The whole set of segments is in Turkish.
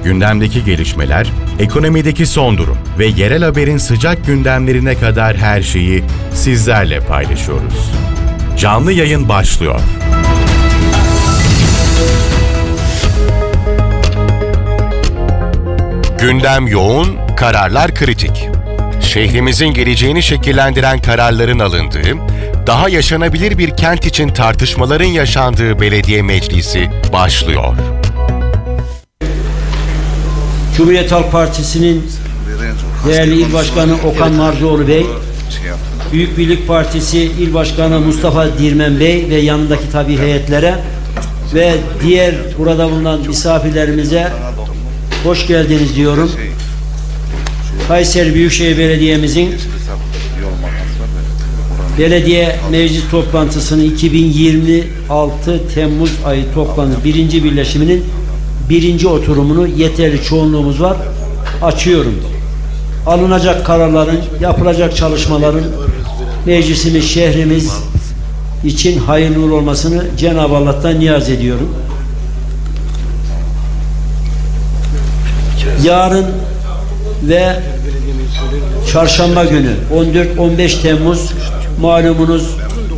gündemdeki gelişmeler, ekonomideki son durum ve yerel haberin sıcak gündemlerine kadar her şeyi sizlerle paylaşıyoruz. Canlı yayın başlıyor. Gündem yoğun, kararlar kritik. Şehrimizin geleceğini şekillendiren kararların alındığı, daha yaşanabilir bir kent için tartışmaların yaşandığı belediye meclisi başlıyor. Cumhuriyet Halk Partisi'nin değerli İl Başkanı Okan Marzoğlu Bey, Büyük Birlik Partisi İl Başkanı Mustafa Dirmen Bey ve yanındaki tabi heyetlere ve diğer burada bulunan misafirlerimize hoş geldiniz diyorum. Kayseri Büyükşehir Belediye'mizin belediye meclis toplantısını 2026 Temmuz ayı toplantı 1. birleşiminin 1. oturumunu yeterli çoğunluğumuz var. Açıyorum. Alınacak kararların, yapılacak çalışmaların meclisimiz, şehrimiz için hayırlı uğurlu olmasını Cenab-ı Allah'tan niyaz ediyorum. Yarın ve çarşamba günü 14-15 Temmuz malumunuz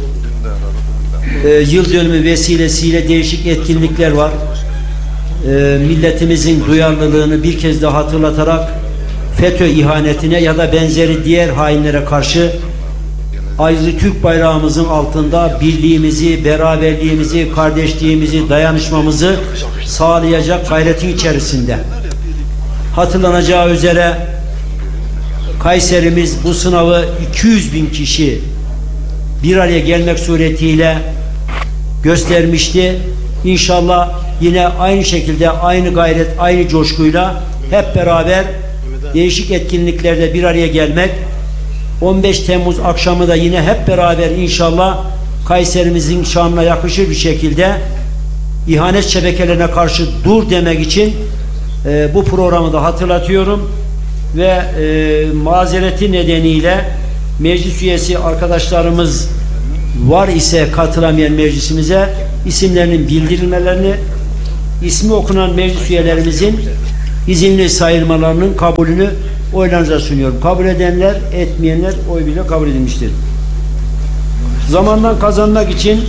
yıl dönümü vesilesiyle değişik etkinlikler var. Milletimizin duyarlılığını bir kez daha hatırlatarak FETÖ ihanetine ya da benzeri diğer hainlere karşı ayrıca Türk bayrağımızın altında birliğimizi, beraberliğimizi, kardeşliğimizi, dayanışmamızı sağlayacak gayretin içerisinde. Hatırlanacağı üzere Kayserimiz bu sınavı 200.000 kişi bir araya gelmek suretiyle göstermişti. İnşallah yine aynı şekilde, aynı gayret, aynı coşkuyla hep beraber değişik etkinliklerde bir araya gelmek, 15 Temmuz akşamı da yine hep beraber inşallah Kayserimizin şanına yakışır bir şekilde ihanet şebekelerine karşı dur demek için bu programı da hatırlatıyorum ve mazereti nedeniyle meclis üyesi arkadaşlarımız var ise katılamayan meclisimize isimlerinin bildirilmelerini, ismi okunan meclis üyelerimizin izinli sayılmalarının kabulünü oylarınıza sunuyorum. Kabul edenler, etmeyenler oy bile kabul edilmiştir. Zamandan kazanmak için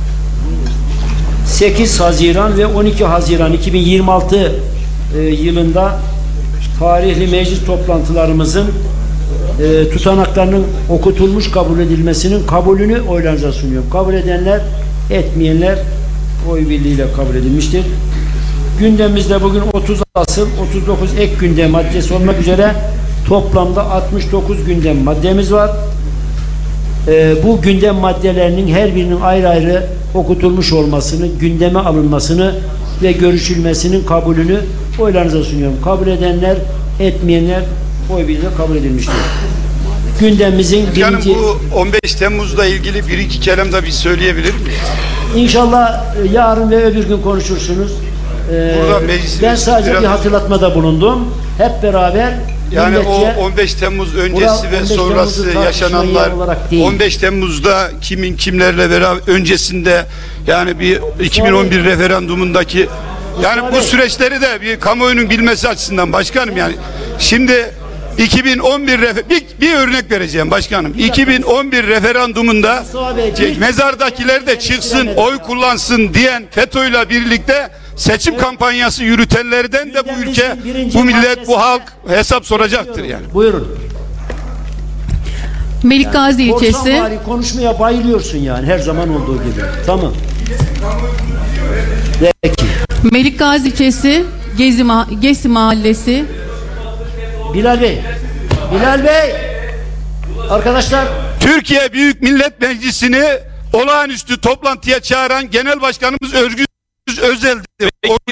8 Haziran ve 12 Haziran 2026 yılında tarihli meclis toplantılarımızın tutanaklarının okutulmuş kabul edilmesinin kabulünü oylarınıza sunuyorum. Kabul edenler, etmeyenler oy birliğiyle kabul edilmiştir. Gündemimizde bugün 30 asıl 39 ek gündem maddesi olmak üzere toplamda 69 gündem maddemiz var. Bu gündem maddelerinin her birinin ayrı ayrı okutulmuş olmasını, gündeme alınmasını ve görüşülmesinin kabulünü oylarınıza sunuyorum. Kabul edenler, etmeyenler oy birliğiyle kabul edilmiştir. Gündemimizin birinci... bu 15 Temmuz'la ilgili bir iki kelam da bir söyleyebilir miyim? İnşallah yarın ve öbür gün konuşursunuz. Ben sadece bir hatırlatmada bulundum. Hep beraber yani o 15 Temmuz öncesi ve sonrası yaşananlar 15 Temmuz'da kimin kimlerle beraber öncesinde yani bir 2011 referandumundaki yani bu süreçleri de bir kamuoyunun bilmesi açısından başkanım yani şimdi 2011 bir örnek vereceğim başkanım. 2011 referandumunda mezardakiler de çıksın, oy kullansın diyen FETÖ'yle birlikte seçim kampanyası yürütenlerden de bu ülke, bu millet, bu halk hesap soracaktır yani. Buyurun. Melikgazi ilçesi. Konuşmaya bayılıyorsun yani her zaman olduğu gibi. Tamam. Peki. Melikgazi ilçesi Gezi Mahallesi. Bilal Bey. Bilal Bey. Arkadaşlar. Türkiye Büyük Millet Meclisi'ni olağanüstü toplantıya çağıran Genel Başkanımız Özgür Özel'di.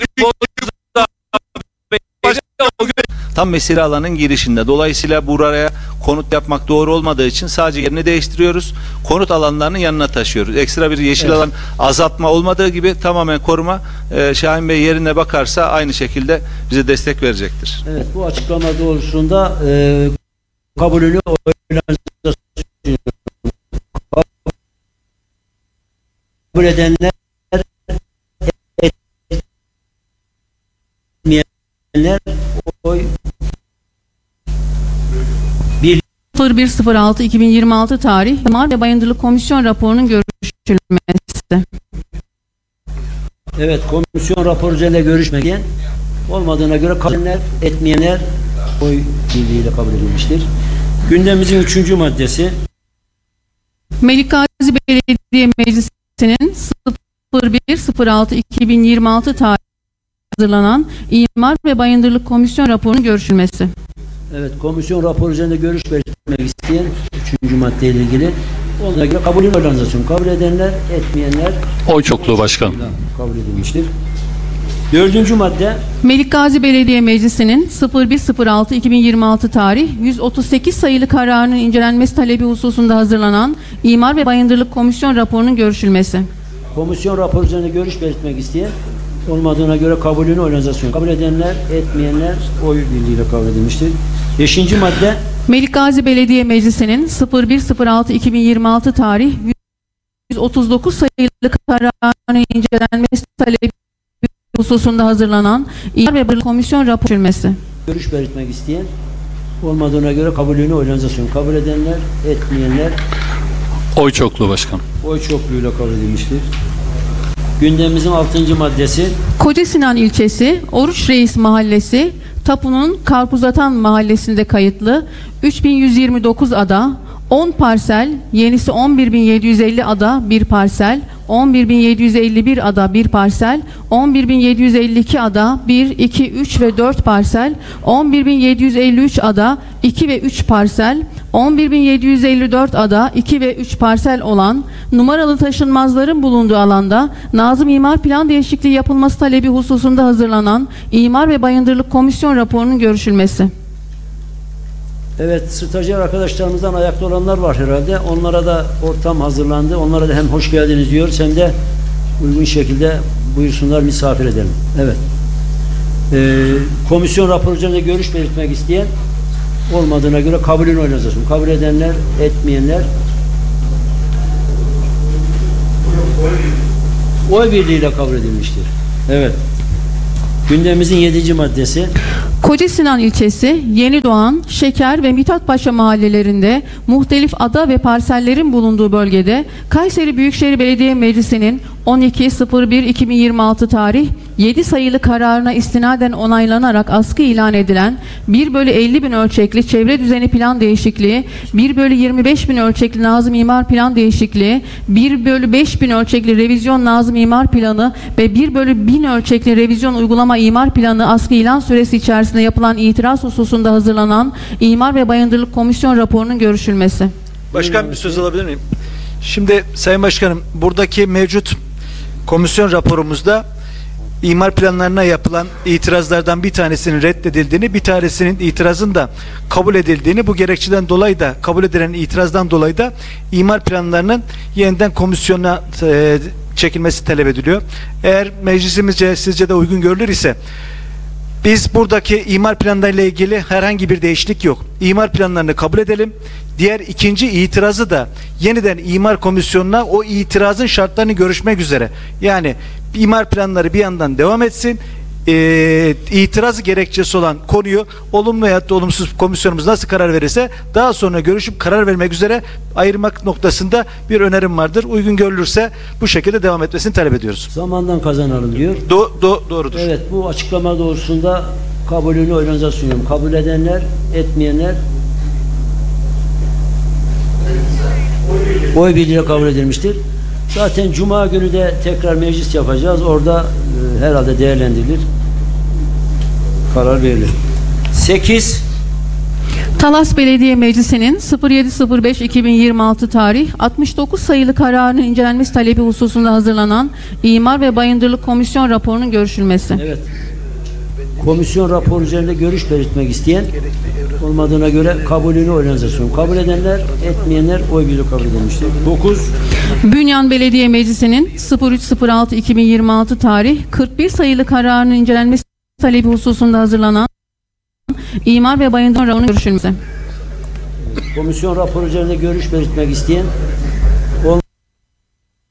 Tam mesire alanın girişinde. Dolayısıyla buraya konut yapmak doğru olmadığı için sadece yerini değiştiriyoruz. Konut alanlarının yanına taşıyoruz. Ekstra bir yeşil alan azaltma olmadığı gibi tamamen koruma. Şahin Bey yerine bakarsa aynı şekilde bize destek verecektir. Evet, bu açıklama doğrultusunda kabulünü oylarınıza sunuyorum. Kabul edenler etmeyenler oy 01.06.2026 tarih İmar ve Bayındırlık Komisyon raporunun görüşülmesi. Evet, komisyon raporu üzerinde görüşmeyen olmadığına göre kabul edenler, etmeyenler oy birliğiyle kabul edilmiştir. Gündemimizin 3. maddesi Melikgazi Belediye Meclisi'nin 01.06.2026 tarih hazırlanan İmar ve Bayındırlık Komisyon raporunun görüşülmesi. evet, komisyon raporu üzerinde görüş belirtmek isteyen 3. maddeyle ilgili ona göre kabul organizasyon kabul edenler, etmeyenler Oy çokluğu başkan. kabul edilmiştir. 4. madde Melikgazi Belediye Meclisi'nin 01.06.2026 tarih 138 sayılı kararının incelenmesi talebi hususunda hazırlanan İmar ve Bayındırlık Komisyon raporunun görüşülmesi. komisyon raporu üzerinde görüş belirtmek isteyen olmadığına göre kabulünü organizasyon kabul edenler, etmeyenler oy birliğiyle kabul edilmiştir. 5. madde Melikgazi Belediye Meclisi'nin 01.06.2026 tarih 139 sayılı kararının incelenmesi talebi hususunda hazırlanan İmar ve Bayındırlık Komisyon raporu görüşülmesi. görüş belirtmek isteyen olmadığına göre kabulünü organizasyon kabul edenler, etmeyenler Oy çokluğu başkan. oy çokluğuyla kabul edilmiştir. Gündemimizin 6. maddesi Kocasinan ilçesi Oruç Reis Mahallesi Tapu'nun Karpuzatan Mahallesi'nde kayıtlı 3129 ada, 10 parsel, yenisi 11.750 ada 1 parsel, 11.751 ada 1 parsel, 11.752 ada 1, 2, 3 ve 4 parsel, 11.753 ada 2 ve 3 parsel, 11.754 ada 2 ve 3 parsel olan numaralı taşınmazların bulunduğu alanda Nazım İmar Plan Değişikliği yapılması talebi hususunda hazırlanan İmar ve Bayındırlık Komisyon raporunun görüşülmesi. evet, stajyer arkadaşlarımızdan ayakta olanlar var herhalde. Onlara da ortam hazırlandı. Onlara da hem hoş geldiniz diyoruz hem de uygun şekilde buyursunlar, misafir edelim. Evet. Komisyon raporu üzerinde görüş belirtmek isteyen olmadığına göre kabulünü organizasyon kabul edenler, etmeyenler oy birliğiyle kabul edilmiştir. Evet. Gündemimizin 7. maddesi Kocasinan ilçesi Yenidoğan, Şeker ve Mithatpaşa mahallelerinde muhtelif ada ve parsellerin bulunduğu bölgede Kayseri Büyükşehir Belediye Meclisi'nin 12.01.2026 tarih 7 sayılı kararına istinaden onaylanarak askı ilan edilen 1/50.000 ölçekli çevre düzeni plan değişikliği, 1/25.000 ölçekli Nazım İmar Plan değişikliği, 1/5.000 ölçekli revizyon Nazım İmar Planı ve 1/1000 ölçekli revizyon uygulama imar planı askı ilan süresi içerisinde yapılan itiraz hususunda hazırlanan İmar ve Bayındırlık Komisyon raporunun görüşülmesi. Başkan, bir söz alabilir miyim? Şimdi Sayın Başkanım, buradaki mevcut komisyon raporumuzda imar planlarına yapılan itirazlardan bir tanesinin reddedildiğini, bir tanesinin itirazın da kabul edildiğini, bu gerekçeden dolayı da kabul edilen itirazdan dolayı da imar planlarının yeniden komisyona çekilmesi talep ediliyor. Eğer meclisimizce sizce de uygun görülür ise biz buradaki imar planlarıyla ilgili herhangi bir değişiklik yok. İmar planlarını kabul edelim. Diğer ikinci itirazı da yeniden imar komisyonuna o itirazın şartlarını görüşmek üzere. Yani imar planları bir yandan devam etsin. İtirazı gerekçesi olan konuyu olumlu veya da olumsuz komisyonumuz nasıl karar verirse daha sonra görüşüp karar vermek üzere ayırmak noktasında bir önerim vardır. Uygun görülürse bu şekilde devam etmesini talep ediyoruz. zamandan kazanalım diyor. Doğrudur. Evet, bu açıklama doğrusunda kabulünü organizasyonu kabul edenler, etmeyenler oy birliğiyle kabul edilmiştir. Zaten Cuma günü de tekrar meclis yapacağız. Orada herhalde değerlendirilir. Karar verilir. 8. Talas Belediye Meclisi'nin 07.05.2026 tarih 69 sayılı kararının incelenmesi talebi hususunda hazırlanan İmar ve Bayındırlık Komisyon raporunun görüşülmesi. Evet. Komisyon raporu üzerinde görüş belirtmek isteyen olmadığına göre kabulünü organizasyon kabul edenler, etmeyenler oy birliği kabul edilmiştir. 9. Bünyan Belediye Meclisi'nin 03.06.2026 tarih 41 sayılı kararının incelenmesi talebi hususunda hazırlanan İmar ve Bayındırlık raporunun görüşülmesi. Komisyon raporu üzerinde görüş belirtmek isteyen